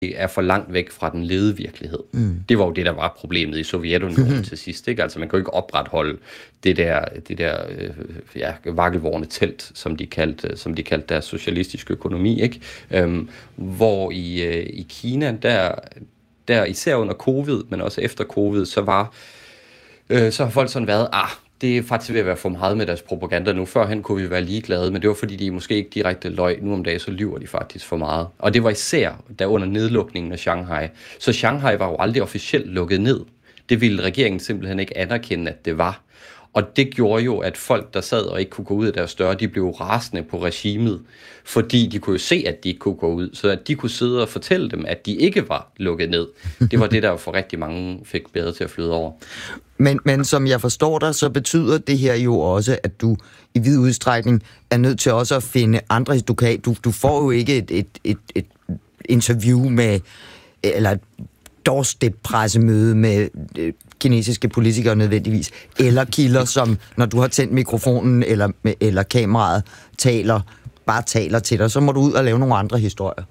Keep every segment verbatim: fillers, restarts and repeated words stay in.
er for langt væk fra den levede virkelighed. Mm. Det var jo det, der var problemet i Sovjetunionen mm. til sidst. Ikke? Altså, man kan jo ikke opretholde det der, det der øh, ja, vakkelvorne telt, som de kaldte, som de kaldte deres socialistiske økonomi. Ikke? Øhm, hvor i, øh, i Kina, der, der især under covid, men også efter covid, så var øh, så har folk sådan været, ah, det er faktisk ved at være for meget med deres propaganda nu. Førhen kunne vi være ligeglade, men det var fordi, de måske ikke direkte løg. Nu om dagen, så lyver de faktisk for meget. Og det var især der under nedlukningen af Shanghai. Så Shanghai var jo aldrig officielt lukket ned. Det ville regeringen simpelthen ikke anerkende, at det var. Og det gjorde jo, at folk, der sad og ikke kunne gå ud af deres døre, de blev rasende på regimet, fordi de kunne jo se, at de ikke kunne gå ud, så at de kunne sidde og fortælle dem, at de ikke var lukket ned. Det var det, der for rigtig mange fik bedre til at flyde over. Men, men som jeg forstår dig, så betyder det her jo også, at du i vid udstrækning er nødt til også at finde andre... Du, kan, du, du får jo ikke et, et, et, et interview med, eller et doorstep-pressemøde med øh, kinesiske politikere nødvendigvis, eller kilder, som når du har tændt mikrofonen eller, eller kameraet, taler, bare taler til dig, så må du ud og lave nogle andre historier.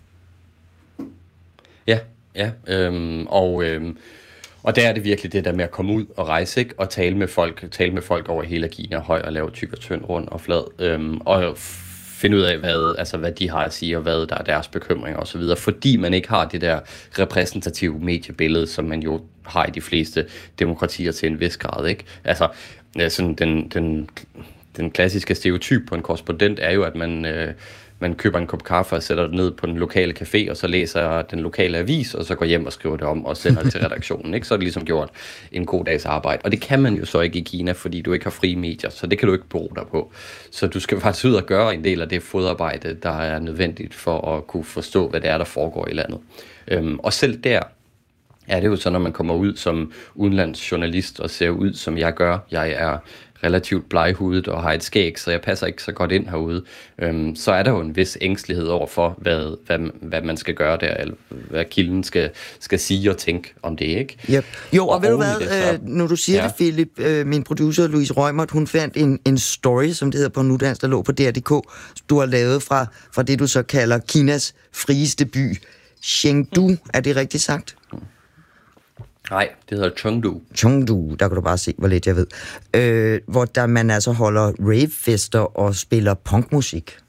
Ja, ja, øhm, og... Øhm Og der er det virkelig det der med at komme ud og rejse, ikke? Og tale med folk, tale med folk over hele Kina, høj og lav, tyk og tynd, rund og flad, øhm, og finde ud af, hvad, altså, hvad de har at sige, og hvad der er deres bekymringer osv., fordi man ikke har det der repræsentative mediebillede, som man jo har i de fleste demokratier til en vis grad, ikke? Altså, sådan den, den, den klassiske stereotyp på en korrespondent er jo, at man... Øh, Man køber en kop kaffe og sætter det ned på den lokale café, og så læser den lokale avis, og så går hjem og skriver det om og sender det til redaktionen. Ikke? Så er det ligesom gjort en god dags arbejde. Og det kan man jo så ikke i Kina, fordi du ikke har frie medier, så det kan du ikke bruge dig på. Så du skal faktisk ud og gøre en del af det fodarbejde, der er nødvendigt for at kunne forstå, hvad det er, der foregår i landet. Øhm, og selv der er det jo så, når man kommer ud som udenlandsjournalist og ser ud, som jeg gør. Jeg er relativt bleghudet og har et skæg, så jeg passer ikke så godt ind herude. Øhm, så er der jo en vis ængstelighed over for, hvad, hvad, hvad man skal gøre der, eller hvad kilden skal, skal sige og tænke om det, ikke? Yep. Jo, og, og ved du hvad, det, så, når du siger ja. det, Philip, øh, min producer Louise Rømert, hun fandt en, en story, som det hedder på Nudansk, der lå på D R punktum d k, du har lavet fra, fra det, du så kalder Kinas frieste by, Chengdu. Mm. Er det rigtigt sagt? Mm. Nej, det hedder Chengdu. Chengdu, der kan du bare se, hvor lidt jeg ved. Øh, hvor der man altså holder ravefester og spiller punkmusik.